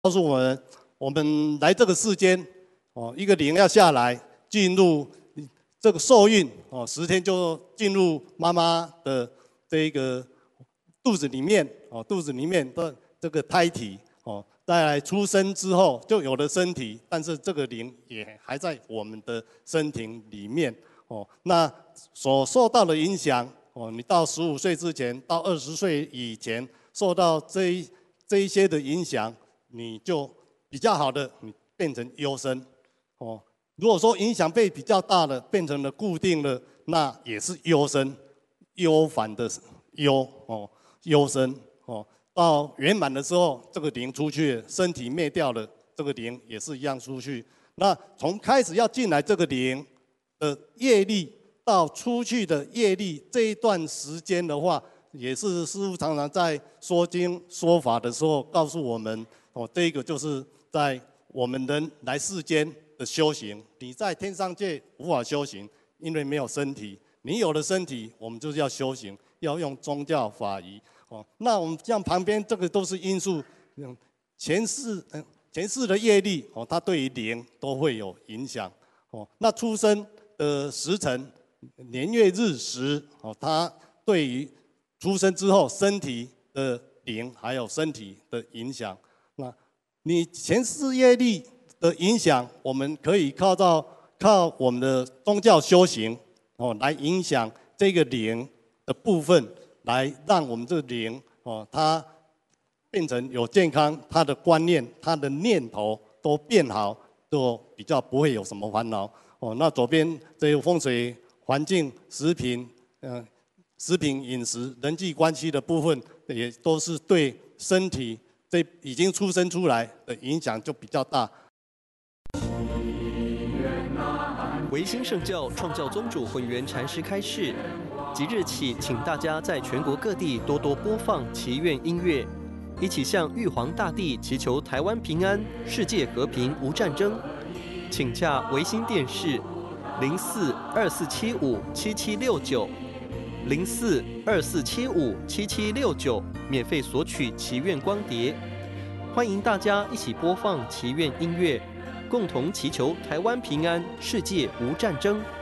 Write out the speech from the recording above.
告诉我们，我们来这个世间，一个灵要下来，进入这个受孕，10天就进入妈妈的这个肚子里面，肚子里面的这个胎体，再来出生之后就有了身体，但是这个灵也还在我们的身体里面，那所受到的影响，你到15岁之前，到20岁以前受到这一些的影响，你就比较好的，你变成优生，如果说影响被比较大的，变成了固定的，那也是优生，优反的优生，到圆满的时候，这个灵出去，身体灭掉了，这个灵也是一样出去。那从开始要进来这个灵的业力到出去的业力这一段时间的话，也是师父常常在说经说法的时候告诉我们，这个就是在我们人来世间的修行。你在天上界无法修行，因为没有身体。你有了身体，我们就是要修行，要用宗教法仪。那我们像旁边这个都是因素，前世的业力，它对于灵都会有影响。那出生的时辰、年月日时，它对于出生之后身体的灵还有身体的影响。那你前世业力的影响，我们可以靠我们的宗教修行，来影响这个灵的部分。来让我们这个灵它变成有健康，它的观念、它的念头都变好，就比较不会有什么烦恼。那左边这个风水环境、食品饮食、人际关系的部分，也都是对身体这已经出生出来的影响就比较大。 维新圣教创教宗主混元禅师开示，即日起，请大家在全国各地多多播放祈愿音乐，一起向玉皇大帝祈求台湾平安、世界和平、无战争。请洽维新电视04247577690424757769，免费索取祈愿光碟。欢迎大家一起播放祈愿音乐，共同祈求台湾平安、世界无战争。